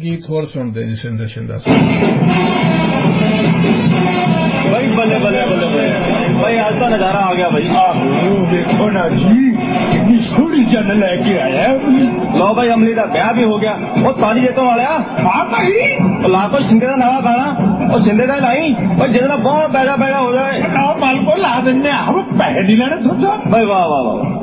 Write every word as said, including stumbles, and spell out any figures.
गीत होर सुनते जी शिंदे शिंदा भाई बल्ले बल्ले बल्ले भाई आज तो नजारा आ गया भाई। देखो ना जी कितनी सोहनी जन लेके आया। लो भाई अमली का ब्याह भी हो गया। वो ताली जेतों वाले हाँ भाई ला को शिंदे का नवा गाना और शिंदे का लाई भाई जितना बहुत पैसा पैसा हो जाए माल को ला देने हम पैसे नहीं लेने सोचो भाई। वाह वाह वाह